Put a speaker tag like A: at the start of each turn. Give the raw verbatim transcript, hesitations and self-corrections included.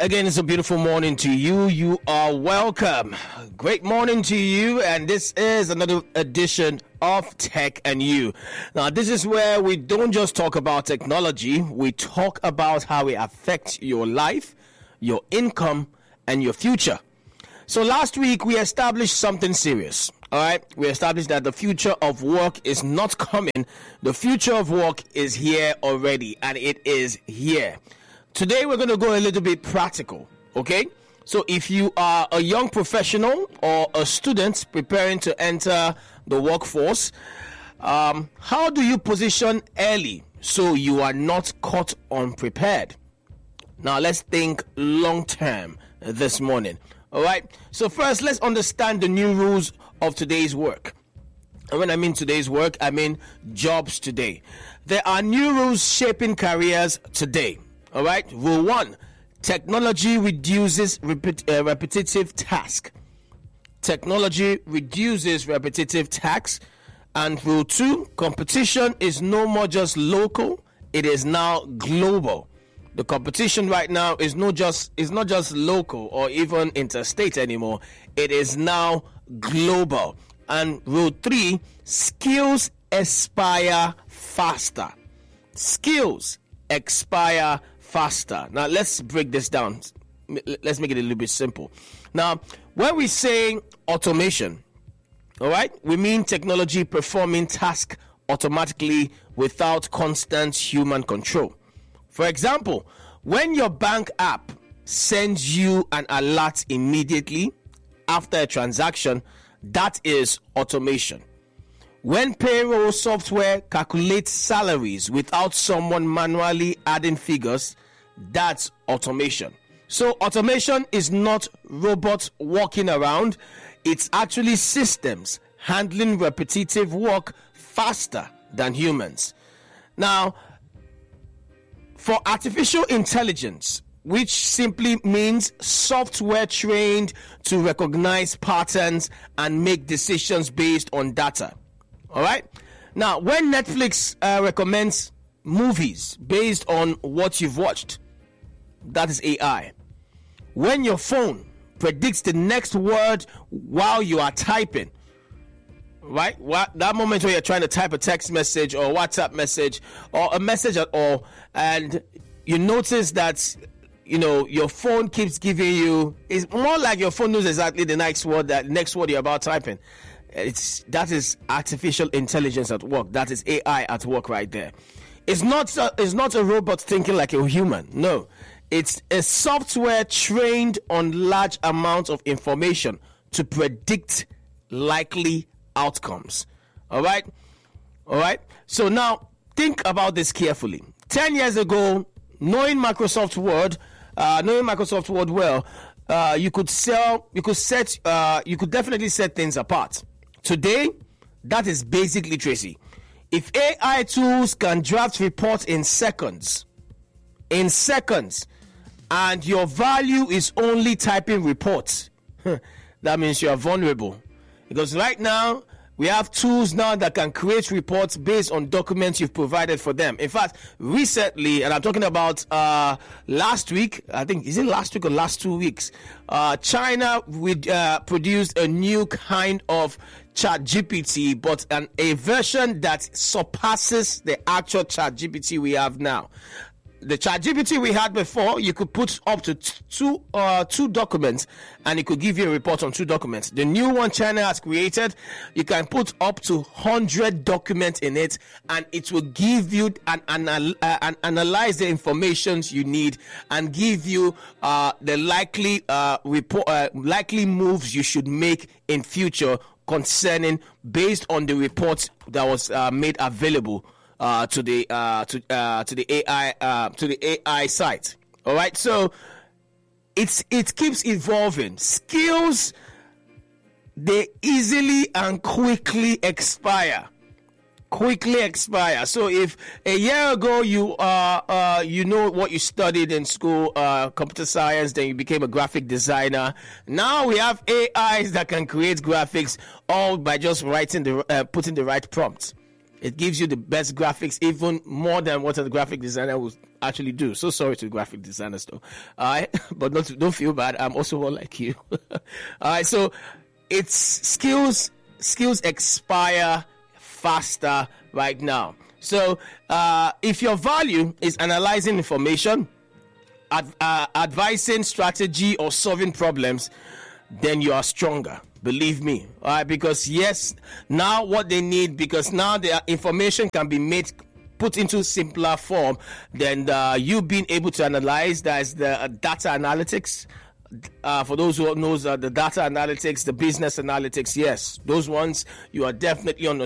A: Again, it's a beautiful morning to you. You are welcome. Great morning to you, and this is another edition of Tech and You. Now, this is where we don't just talk about technology, we talk about how it affects your life, your income, and your future. So last week, we established something serious. All right, we established that the future of work is not coming. The future of work is here already, and it is here. Today, we're going to go a little bit practical, okay? So if you are a young professional or a student preparing to enter the workforce, um, how do you position early so you are not caught unprepared? Now, let's think long term this morning, all right? So first, let's understand the new rules of today's work. And when I mean today's work, I mean jobs today. There are new rules shaping careers today. All right. Rule one, technology reduces repeat, uh, repetitive task. Technology reduces repetitive tasks. And rule two, competition is no more just local. It is now global. The competition right now is not just is not just local or even interstate anymore. It is now global. And rule three, skills expire faster. Skills expire faster. Now, let's break this down. Let's make it a little bit simple. Now, when we say automation, all right, we mean technology performing tasks automatically without constant human control. For example, when your bank app sends you an alert immediately after a transaction, that is automation. When payroll software calculates salaries without someone manually adding figures, that's automation. So automation is not robots walking around. It's actually systems handling repetitive work faster than humans. Now, for artificial intelligence, which simply means software trained to recognize patterns and make decisions based on data. All right. Now, when Netflix uh, recommends movies based on what you've watched, that is A I. When your phone predicts the next word while you are typing, right? What, that moment where you're trying to type a text message or WhatsApp message or a message at all, and you notice that, you know, your phone keeps giving you, it's more like your phone knows exactly the next word, that next word you're about typing. It's that is artificial intelligence at work. That is A I at work right there. It's not a, it's not a robot thinking like a human. No, it's a software trained on large amounts of information to predict likely outcomes. All right, all right. So now think about this carefully. Ten years ago, knowing Microsoft Word, uh, knowing Microsoft Word well, uh, you could sell, you could set, uh, you could definitely set things apart. Today, that is basic literacy. If A I tools can draft reports in seconds, in seconds, and your value is only typing reports, that means you are vulnerable. Because right now, we have tools now that can create reports based on documents you've provided for them. In fact, recently, and I'm talking about uh, last week, I think, is it last week or last two weeks? Uh, China would, uh, produced a new kind of ChatGPT, but an, a version that surpasses the actual ChatGPT we have now. The ChatGPT we had before, you could put up to t- two uh, two documents, and it could give you a report on two documents. The new one China has created, you can put up to one hundred documents in it, and it will give you an, an, uh, an analyze the information you need and give you uh, the likely uh, report, uh, likely moves you should make in future concerning based on the report that was uh, made available. Uh, to the uh, to uh, to the A I uh, to the A I site. All right, so it's it keeps evolving. Skills, they easily and quickly expire. Quickly expire. So if a year ago you uh, uh you know what you studied in school, uh, computer science, then you became a graphic designer. Now we have A Is that can create graphics all by just writing the uh, putting the right prompts. It gives you the best graphics, even more than what a graphic designer would actually do. So sorry to graphic designers, though. All right, but not don't feel bad. I'm also one like you. All right, so it's skills. Skills expire faster right now. So uh, if your value is analyzing information, ad- uh, advising strategy, or solving problems, then you are stronger. Believe me. All right, because yes, now what they need, because now their information can be made, put into simpler form than uh, you being able to analyze. That's the uh, data analytics. Uh, for those who knows uh, the data analytics, the business analytics, yes, those ones you are definitely on the